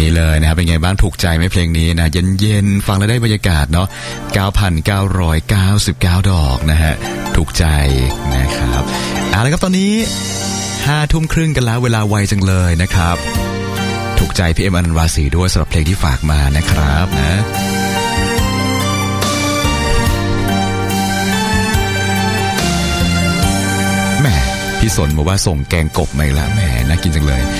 นี้เลยนะครับเป็นไงบ้างถูกใจไหมเพลงนี้นะเย็นๆฟังแล้วได้บรรยากาศเนาะ 9,999 ดอกนะฮะถูกใจนะครับแล้วครับตอนนี้ 5 ทุ่มครึ่งกันแล้วเวลาไวจังเลยนะครับถูกใจพี่เอ็มอนันต์วาสีด้วยสำหรับเพลงที่ฝากมานะครับนะแหมพี่สนบอกว่าส่งแกงกบมาอีกแล้วแหมน่ากินจังเลย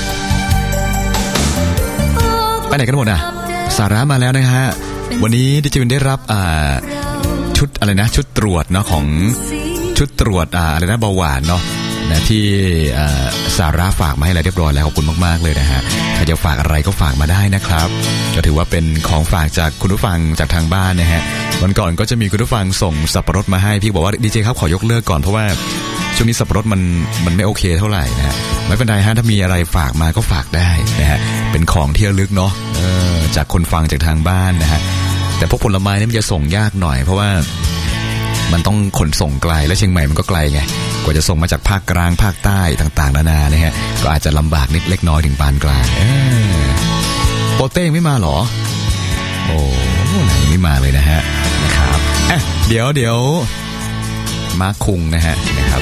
ไปไหนกันหมดอ่ะสาระมาแล้วนะฮะวันนี้ดิจิวินได้รับชุดอะไรนะชุดตรวจเนาะของชุดตรวจอะไรนะเบาหวานเนาะนะที่สาระฝากมาให้แล้วเรียบร้อยแล้วขอบคุณมากๆเลยนะฮะถ้าจะฝากอะไรก็ฝากมาได้นะครับก็ถือว่าเป็นของฝากจากคุณผู้ฟังจากทางบ้านนะฮะวันก่อนก็จะมีคุณผู้ฟังส่งสับปะรดมาให้พี่บอกว่าดีเจครับขอยกเลิกก่อนเพราะว่าช่วงนี้สับปะรดมันไม่โอเคเท่าไหร่นะฮะไม่เป็นไรฮะถ้ามีอะไรฝากมาก็ฝากได้นะฮะเป็นของที่ระลึกเนาะจากคนฟังจากทางบ้านนะฮะแต่พวกผลไม้นี่มันจะส่งยากหน่อยเพราะว่ามันต้องขนส่งไกลและเชียงใหม่มันก็ไกลไงกว่าจะส่งมาจากภาคกลางภาคใต้ต่างๆนานานะฮะก็อาจจะลำบากนิดเล็กน้อยถึงปานกลางโปเต้ยังไม่มาหรอโอ้ยังไม่มาเลยนะฮะนะครับเดี๋ยวมาคุงนะครับ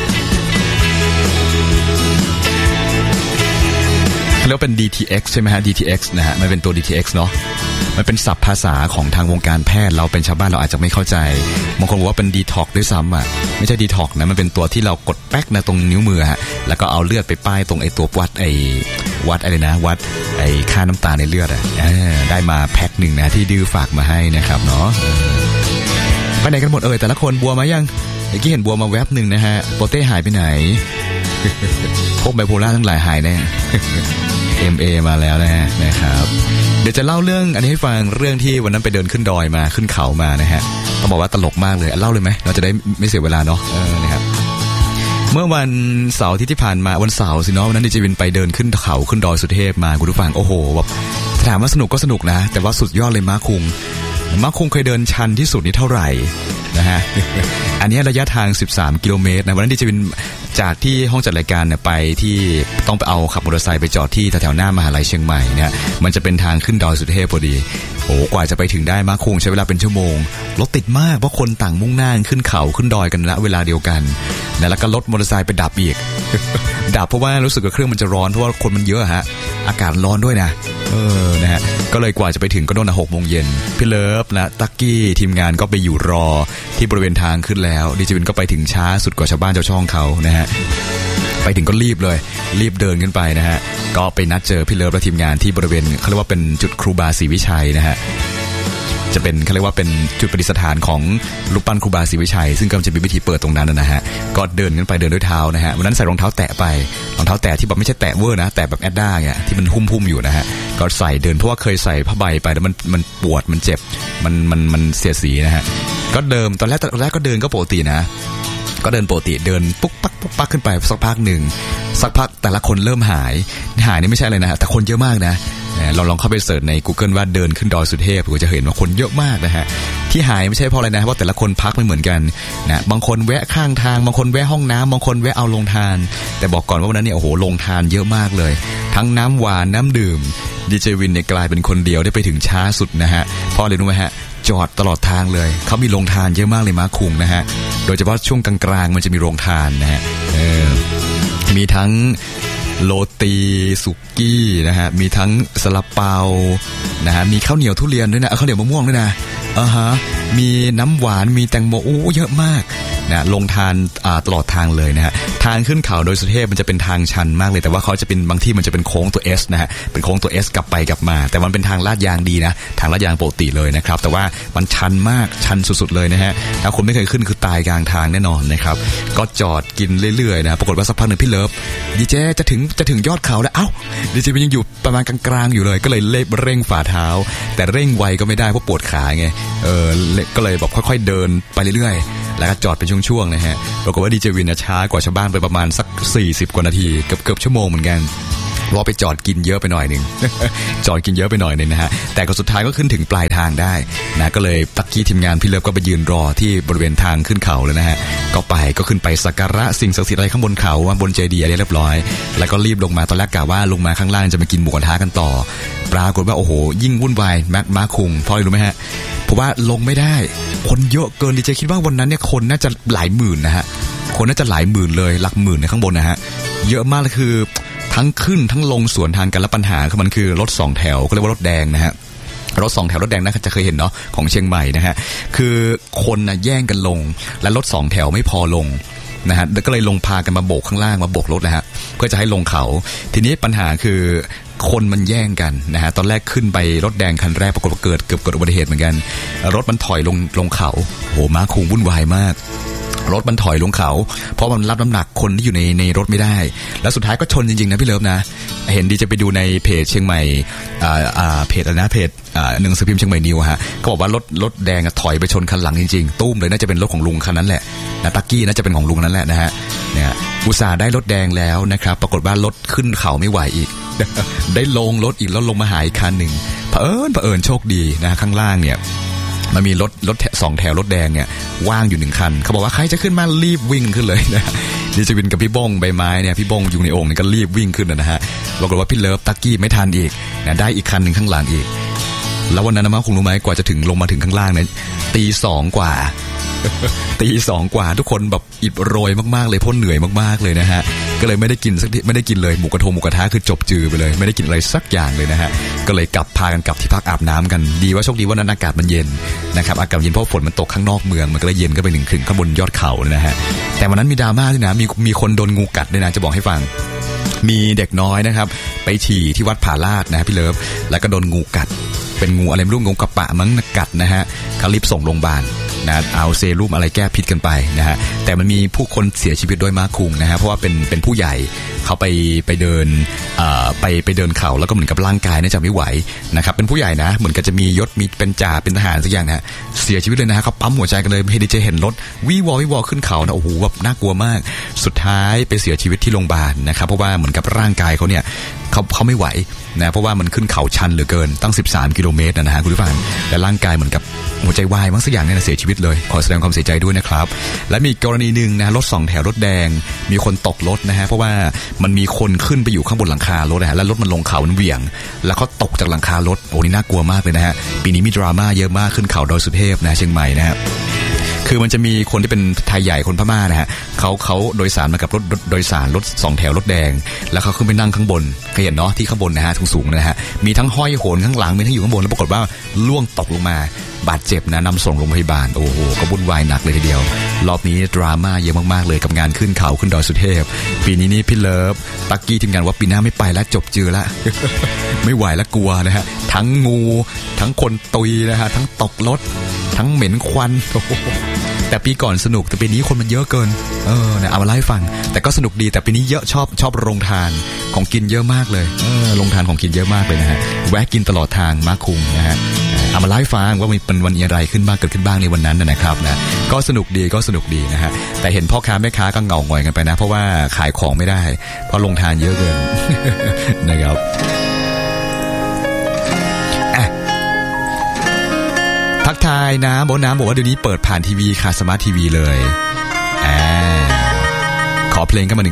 เรียกว่าเป็น DTX ใช่ไหมฮะ DTX นะฮะมันเป็นตัว DTX เนาะมันเป็นศัพท์ภาษาของทางวงการแพทย์เราเป็นชาวบ้านเราอาจจะไม่เข้าใจบางคนบอกว่าเป็น Detox ด้วยซ้ำไม่ใช่ Detox นะมันเป็นตัวที่เรากดแป๊กนะตรงนิ้วมือฮะแล้วก็เอาเลือดไปป้ายตรงไอ้ตัววัดอะไรนะวัดไอ้ค่าน้ำตาลในเลือดได้มาแพ็คหนึ่งนะที่ดื้อฝากมาให้นะครับเนาะไปไหนกันหมดแต่ละคนบัวมายังเมื่อกี้เห็นบัวมาแวบหนึ่งนะฮะโปเต้หายไปไหนพวกไบโพล่าทั้งหลายหายแน่ MA มาแล้วนะครับเดี๋ยวจะเล่าเรื่องอันนี้ให้ฟังเรื่องที่วันนั้นไปเดินขึ้นดอยมาขึ้นเขามานะฮะต้องบอกว่าตลกมากเลยเล่าเลยไหมเราจะได้ไม่เสียเวลาเนาะนะครับเมื่อวันเสาร์ที่ผ่านมาวันเสาร์สิเนาะวันนั้นดิจิวินไปเดินขึ้นเขาขึ้นดอยสุเทพมาคุณผู้ฟังโอ้โหแบบถามว่าสนุกก็สนุกนะแต่ว่าสุดยอดเลยม้าคุงเคยเดินชันที่สุดนี่เท่าไหร่นะฮะ อันนี้ระยะทาง13กิโลเมตรนะวันนั้นดิจิวินจากที่ห้องจัดรายการเนี่ยไปที่ต้องไปเอาขับมอเตอร์ไซค์ไปจอดที่แถวๆหน้ามหาลัยเชียงใหม่เนี่ยมันจะเป็นทางขึ้นดอยสุเทพพอดีโอ้กว่าจะไปถึงได้ม้าคุงใช้เวลาเป็นชั่วโมงรถติดมากเพราะคนต่างมุ่งหน้าขึ้นเขาขึ้นดอยกันณเวลาเดียวกันแล้วก็รถมอเตอร์ไซค์ไปดับอีก ดับเพราะว่ารู้สึกว่าเครื่องมันจะร้อนเพราะว่าคนมันเยอะฮะอากาศร้อนด้วยนะนะฮะก็เลยกว่าจะไปถึงก็โดน6 โมงเย็นพี่เลิฟและตักกี้ทีมงานก็ไปอยู่รอที่บริเวณทางขึ้นแล้วดิจิวินก็ไปถึงช้าสุดกว่าชาวบ้านชาวช่องเขานะฮะไปถึงก็รีบเดินขึ้นไปนะฮะก็ไปนัดเจอพี่เลิฟและทีมงานที่บริเวณเขาเรียกว่าเป็นจุดครูบาศรีวิชัยนะฮะจะเป็นเขาเรียกว่าเป็นจุดประดิษฐานของรูปปั้นครูบาศรีวิชัยซึ่งก็จะมีพิธีเปิดตรงนั้นนะฮะก็เดินขึ้นไปเดินด้วยเท้านะฮะวันนั้นใส่รองเท้าแตะไปรองเท้าแตะที่แบบไม่ใช่แตะเวอร์นะแตะแบบแอดด้าเนี่ยที่มันหุ้มอยู่นะฮะก็ใส่เดินเพราะว่าเคยใส่ผ้าใบไปแล้วมันปวดมันเจ็บมันเสียสีนะฮะก็เดิมตอนแรกก็เดินก็ปกตินะก็เดินปกติเดินปุ๊กปักขึ้นไปสักพักหนึ่งสักพักแต่ละคนเริ่มหายนี่ไม่ใช่อะไรนะแต่คนเยอะมากนะเราลองเข้าไปเสิร์ชใน Google ว่าเดินขึ้นดอยสุเทพก็จะเห็นว่าคนเยอะมากนะฮะที่หายไม่ใช่เพราะอะไรนะเพราะแต่ละคนพักไม่เหมือนกันนะบางคนแวะข้างทางบางคนแวะห้องน้ำบางคนแวะเอาลงทานแต่บอกก่อนว่าวันนั้นเนี่ยโอ้โหลงทานเยอะมากเลยทั้งน้ำหวานน้ำดื่มดีเจวินเนี่ยกลายเป็นคนเดียวได้ไปถึงช้าสุดนะฮะเพราะอะไรรู้ไหมฮะจอดตลอดทางเลยเขามีโรงทานเยอะมากเลยม้าคุงนะฮะโดยเฉพาะช่วงกลางๆมันจะมีโรงทานนะฮะมีทั้งโรตีสุกี้นะฮะมีทั้งซาลาเปานะฮะมีข้าวเหนียวทุเรียนด้วยนะข้าวเหนียวมะม่วงด้วยนะมีน้ำหวานมีแตงโมเยอะมากนะลงทานตลอดทางเลยนะฮะทางขึ้นเขาโดยสุเทพมันจะเป็นทางชันมากเลยแต่ว่าเขาจะเป็นบางที่มันจะเป็นโค้งตัว S นะฮะเป็นโค้งตัว S กลับไปกลับมาแต่มันเป็นทางลาดยางดีนะทางลาดยางปกติเลยนะครับแต่ว่ามันชันมากชันสุดๆเลยนะฮะถ้าคนไม่เคยขึ้นคือตายกลางทางแน่นอนนะครับก็จอดกินเรื่อยๆนะปรากฏว่าสักพักนึงพี่เลิฟดีเจจะถึงยอดเขาแล้วดีเจมันยังอยู่ประมาณกลางๆอยู่เลยก็เลยเร่งฝ่าเท้าแต่เร่งไวก็ไม่ได้เพราะปวดขาไงก็เลยแบบค่อยๆเดินไปเรื่อยๆแล้วก็จอดเป็นช่วงๆนะฮะปรากฏว่าดีเจวินช้ากว่าชาวบ้านไปประมาณสัก40 กว่านาทีเกือบชั่วโมงเหมือนกันว่าไปจอดกินเยอะไปหน่อยนึง จอดกินเยอะไปหน่อยนึงนะฮะแต่ก็สุดท้ายก็ขึ้นถึงปลายทางได้นะก็เลยตักกี้ทีมงานพี่เลิฟก็ไปยืนรอที่บริเวณทางขึ้นเขาเลยนะฮะก็ขึ้นไปสักการะสิ่งศักดิ์สิทธิ์อะไรข้างบนเขาบนเจดีย์อะไรเรียบร้อยแล้วก็รีบลงมาตอนแรกกะว่าลงมาข้างล่างจะไปกินหมูกระทะกันต่อปรากฏว่าโอ้โหยิ่งวุ่นวายม้าคุงเพราะอะไรรู้ไหมฮะเพราะว่าลงไม่ได้คนเยอะเกินดีเจคิดว่าวันนั้นเนี่ยคนน่าจะหลายหมื่นนะฮะคนน่าจะหลายหมื่นเลยหลักหมื่นในข้างบนนะฮะเยอะมากเลยคือทั้งขึ้นทั้งลงสวนทางกันและปัญหาคือมันคือรถ2แถวก็เรียกว่ารถแดงนะฮะรถ2แถวรถแดงน่าจะเคยเห็นเนาะของเชียงใหม่นะฮะคือคนน่ะแย่งกันลงและรถ2แถวไม่พอลงนะฮะก็เลยลงพากันมาโบกข้างล่างมาโบกรถนะฮะเพื่อจะให้ลงเขาทีนี้ปัญหาคือคนมันแย่งกันนะฮะตอนแรกขึ้นไปรถแดงคันแรกปรากฏว่าเกิดอุบัติเหตุเหมือนกันรถมันถอยลงเขาโหม้าคุงวุ่นวายมากรถมันถอยลงเขาเพราะมันรับน้ำหนักคนที่อยู่ในรถไม่ได้แล้วสุดท้ายก็ชนจริงๆนะพี่เลิฟนะเห็นดีจะไปดูในเพจเชียงใหม่เพจอะไรนะเพจหนังสือพิมพ์เชียงใหม่นิวฮะก็บอกว่ารถแดงถอยไปชนคันหลังจริงๆตุ้มเลยน่าจะเป็นรถของลุงคันนั้นแหละนะตักกี้น่าจะเป็นของลุงนั้นแหละนะฮะเนี่ยอุตส่าห์ได้รถแดงแล้วนะครับปรากฏว่ารถขึ้นเขาไม่ไหวอีก ได้ลงรถอีกแล้วลงมาหาอีกคันหนึ่งเผอิญโชคดีนะข้างล่างเนี่ยมันมีรถ2แถวรถแดงเนี่ยว่างอยู่1คันเขาบอกว่าใครจะขึ้นมารีบวิ่งขึ้นเลยนะนี่จะวินกับพี่บงใบไม้เนี่ยพี่บงอยู่ในโอ่งนี่ก็รีบวิ่งขึ้นนะฮะปรากฏว่าพี่เลิฟตักกี้ไม่ทันอีกนะได้อีกคันหนึ่งข้างหลังอีกแล้ววันนั้นนะคงรู้ไหมกว่าจะถึงลงมาถึงข้างล่างเนี่ยตี 2กว่า ตี 2กว่าทุกคนแบบอิดโรยมากๆเลยเพราะเหนื่อยมากๆเลยนะฮะก็เลยไม่ได้กินเลยหมูกระทะคือจบจือไปเลยไม่ได้กินอะไรสักอย่างเลยนะฮะก็เลยพากันกลับที่พักอาบน้ำกันดีว่าโชคดีว่านั้นอากาศมันเย็นนะครับอากาศเย็นเพราะฝนมันตกข้างนอกเมืองมันก็เลยเย็นก็ไป1 คืนข้างบนยอดเขานะฮะแต่วันนั้นมีดราม่าด้วยนะมีคนโดนงูกัดด้วยนะจะบอกให้ฟังมีเด็กน้อยนะครับไปฉี่ที่วัดผาลาดนะพี่เลิฟแล้วก็โดนงูกัดเป็นงูอะไรไม่รู้งูกระปะมั้งกัดนะฮะเขารีบส่งโรงพยาบาลนะเอาเซรุ่มอะไรแก้พิษกันไปนะฮะแต่มันมีผู้คนเสียชีวิตด้วยม้าคุงนะฮะเพราะว่าเป็นผู้ใหญ่เขาไปเดินไปเดินเขาแล้วก็เหมือนกับร่างกายน่าจะไม่ไหวนะครับเป็นผู้ใหญ่นะเหมือนกับจะมียศมีเป็นจ่าเป็นทหารสักอย่างนะเสียชีวิตเลยนะฮะเขาปั๊มหัวใจกันเลยให้ดีเจเห็นรถวิวอขึ้นเขานะโอ้โหแบบน่ากลัวมากสุดท้ายไปเสียชีวิตที่โรงพยาบาลนะครับเพราะว่าเหมือนกับร่างกายเขาเนี่ยเขาไม่ไหวนะเพราะว่ามันขึ้นเขาชันเหลือเกินตั้ง13 กิโลเมตรนะฮะคุณผู้ฟังและร่างกายเหมือนกับหัวใจวายมั้งสักอย่างเนี่ยเสียชีวิตเลยขอแสดงความเสียใจด้วยนะครับและมีกรณีนึงนะรถ2แถวรถแดงมีคนตกรถนะฮะเพราะว่ามันมีคนขึ้นไปอยู่ข้างบนหลังคารถนะฮะแล้วรถมันลงเขามันเหวี่ยงแล้วเขาตกจากหลังคารถโอ้นี่น่ากลัวมากเลยนะฮะปีนี้มีดราม่าเยอะมากขึ้นเขาดอยสุเทพนะเชียงใหม่นะฮะคือมันจะมีคนที่เป็นไทยใหญ่คนพม่านะฮะเขาโดยสารมากับรถโดยสารรถ2แถวรถแดงแล้วเขาขึ้นไปนั่งข้างบนเคยเห็นเนาะที่ข้างบนนะฮะสูงๆนะฮะมีทั้งห้อยโหนข้างหลังมีทั้งอยู่ข้างบนแล้วปรากฏว่าล่วงตกลงมาบาดเจ็บนะนำส่งโรงพยาบาลโอ้โหก็วุ่นวายหนักเลยทีเดียวรอบนี้ดราม่าเยอะมากๆเลยกับงานขึ้นเขาขึ้นดอยสุเทพปีนี้นี่พี่เลิฟตักกี้ทีมงานว่าปีหน้าไม่ไปแล้วจบจือละ ไม่ไหวแล้วกลัวนะฮะทั้งงูทั้งคนตุยนะฮะทั้งตกรถทั้งเหม็นควันแต่ปีก่อนสนุกแต่ปีนี้คนมันเยอะเกินนะเอามาเล่าให้ฟังแต่ก็สนุกดีแต่ปีนี้เยอะชอบโรงทานของกินเยอะมากเลยโรงทานของกินเยอะมากเลยนะฮะแวะกินตลอดทางม้าคุงนะฮะเอามาเล่าให้ฟังว่ามันวันอะไรขึ้นบ้างเกิดขึ้นบ้างในวันนั้นนะครับนะก็สนุกดีนะฮะแต่เห็นพ่อค้าแม่ค้าก็เหงาหงอยกันไปนะเพราะว่าขายของไม่ได้เพราะโรงทานเยอะเกิน นะครับทักทายนะบอกว่าเดี๋ยวนี้เปิดผ่านทีวีค่ะสมาร์ททีวีเลยขอเพลงกันมา